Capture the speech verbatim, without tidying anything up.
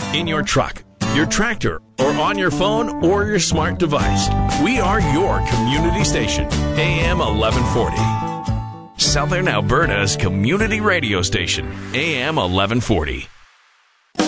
in your truck, your tractor, or on your phone or your smart device. We are your community station, A M eleven forty. Southern Alberta's community radio station, A M eleven forty.